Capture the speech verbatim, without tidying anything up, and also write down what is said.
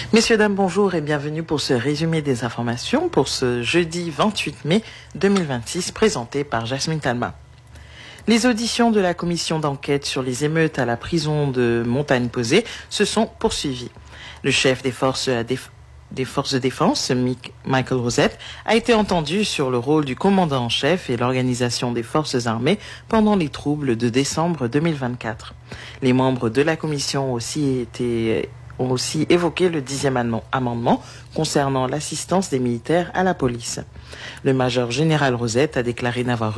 Messieurs, dames, bonjour et bienvenue pour ce résumé des informations pour ce jeudi vingt-huit mai deux mille vingt-six présenté par Jasmine Talma. Les auditions de la commission d'enquête sur les émeutes à la prison de Montagne-Posée se sont poursuivies. Le chef des forces, des forces de défense, Michael Rosette, a été entendu sur le rôle du commandant en chef et l'organisation des forces armées pendant les troubles de décembre deux mille vingt-quatre. Les membres de la commission ont aussi été ont aussi évoqué le dixième amendement concernant l'assistance des militaires à la police. Le major général Rosette a déclaré n'avoir